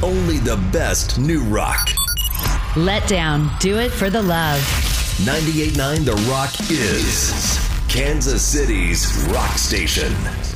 only the best new rock. Let Down. Do it for the love. 98.9 The Rock is Kansas City's rock station.